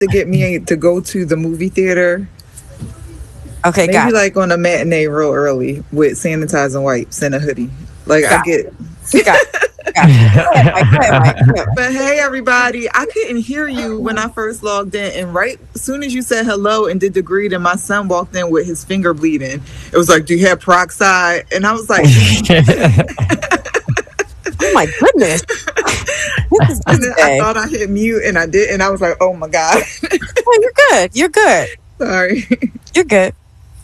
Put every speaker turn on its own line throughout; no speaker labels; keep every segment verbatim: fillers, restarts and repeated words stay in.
to get me to go to the movie theater.
Okay,
maybe
got
like on a matinee real early with sanitizing wipes and a hoodie. Like got I get.
Got got Mike, Mike, Mike.
But hey, everybody! I couldn't hear you when I first logged in, and right as soon as you said hello and did the greet, and my son walked in with his finger bleeding. It was like, "Do you have peroxide?" And I was like,
"Oh my goodness!"
And then I thought I hit mute, and I did, and I was like, "Oh my god!"
Oh, you're good. You're good.
Sorry.
You're good.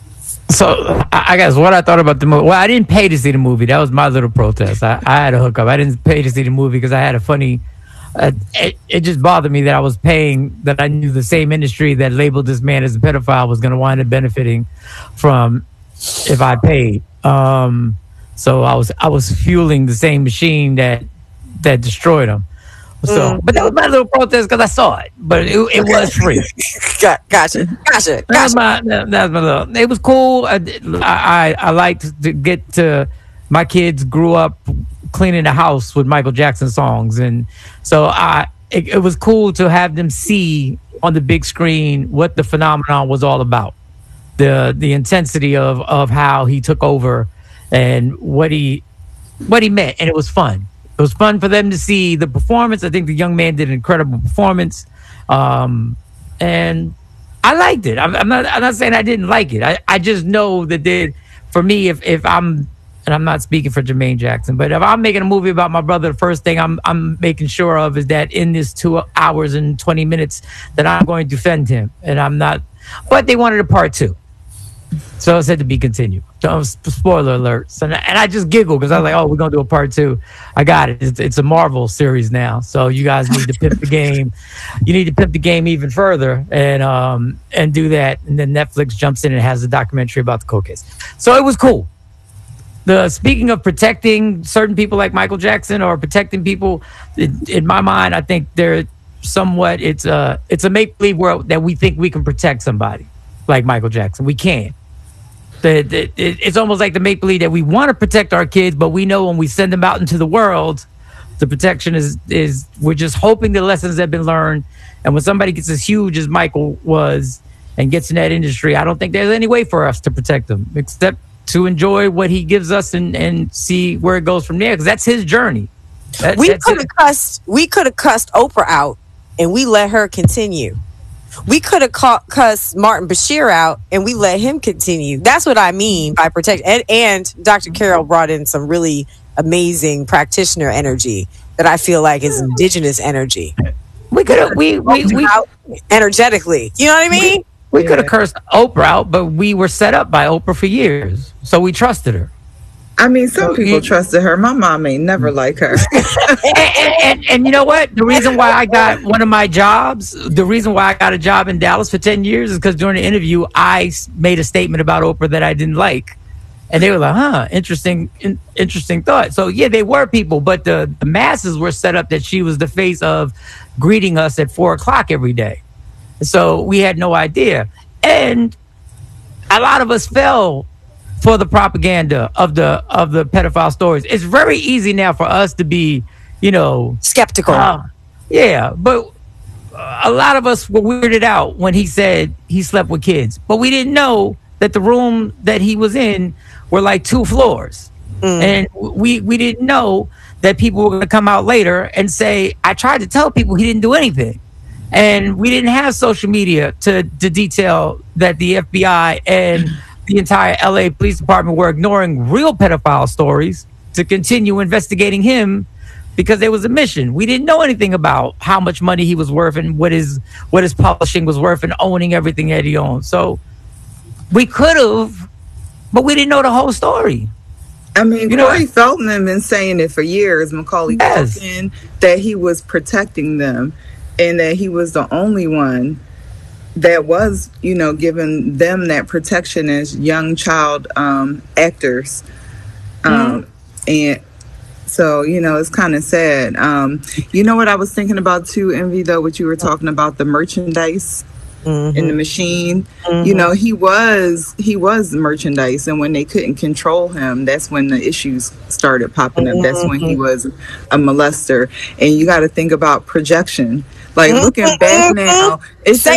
So, I guess what I thought about the movie. Well, I didn't pay to see the movie. That was my little protest. I, I had a hookup. I didn't pay to see the movie because I had a funny. Uh, it, it just bothered me that I was paying. That I knew the same industry that labeled this man as a pedophile was going to wind up benefiting from if I paid. Um, so I was I was fueling the same machine that that destroyed him. So, mm. But that was my little protest because I saw it, but it, it was free.
Got, gotcha, gotcha, gotcha.
That was my, that, that was my little. It was cool. I, I, I liked to get to. My kids grew up cleaning the house with Michael Jackson songs, and so I. It, it was cool to have them see on the big screen what the phenomenon was all about, the the intensity of of how he took over, and what he what he meant, and it was fun. It was fun for them to see the performance. I think the young man did an incredible performance, um, and I liked it. I'm, I'm not. I'm not saying I didn't like it. I, I just know that did for me. If if I'm and I'm not speaking for Jermaine Jackson, but if I'm making a movie about my brother, the first thing I'm I'm making sure of is that in this two hours and twenty minutes that I'm going to defend him, and I'm not. But they wanted a part two. So it said to be continued. So, spoiler alert. So, and I just giggled because I was like, oh, we're going to do a part two. I got it. It's, it's a Marvel series now. So you guys need to pimp the game. You need to pimp the game even further and um, and do that. And then Netflix jumps in and has a documentary about the cold case. So it was cool. The Speaking of protecting certain people like Michael Jackson or protecting people, in, in my mind, I think they're somewhat, it's a, it's a make-believe world that we think we can protect somebody like Michael Jackson. We can't. The, the, it's almost like the make believe that we want to protect our kids, but we know when we send them out into the world, the protection is is we're just hoping the lessons have been learned. And when somebody gets as huge as Michael was and gets in that industry, I don't think there's any way for us to protect them except to enjoy what he gives us and, and see where it goes from there, because that's his journey. That,
we could have cussed. We could have cussed Oprah out, and we let her continue. We could have cussed Martin Bashir out and we let him continue. That's what I mean by protect. And, and Doctor Carol brought in some really amazing practitioner energy that I feel like is indigenous energy.
We could have, we, we, we,
energetically. You know what I mean?
We, we could have cursed Oprah out, but we were set up by Oprah for years. So we trusted her.
I mean, some so, people yeah. trusted her. My mom ain't never like her.
and, and, and, and you know what? The reason why I got one of my jobs, the reason why I got a job in Dallas for ten years is because during the interview, I made a statement about Oprah that I didn't like. And they were like, huh, interesting, in, interesting thought. So, yeah, they were people, but the, the masses were set up that she was the face of greeting us at four o'clock every day. So we had no idea. And a lot of us fell for the propaganda of the of the pedophile stories. It's very easy now for us to be, you know,
skeptical. Uh,
yeah, but a lot of us were weirded out when he said he slept with kids, but we didn't know that the room that he was in were like two floors, mm. and we we didn't know that people were going to come out later and say, "I tried to tell people he didn't do anything." And we didn't have social media to to detail that the F B I and the entire L A Police Department were ignoring real pedophile stories to continue investigating him because there was a mission. We didn't know anything about how much money he was worth and what his what his publishing was worth and owning everything that he owned. So we could have, but we didn't know the whole story.
I mean, you Corey know, Feldman had been saying it for years, Macaulay
yes.
Culkin, that he was protecting them and that he was the only one that was, you know, giving them that protection as young child um, actors. Um, mm-hmm. And so, you know, it's kind of sad. Um, you know what I was thinking about too, Envy, though, what you were talking about, the merchandise mm-hmm. in the machine. Mm-hmm. You know, he was he was merchandise. And when they couldn't control him, that's when the issues started popping up. Mm-hmm. That's when he was a molester. And you got to think about projection. Like looking back now, it's
Say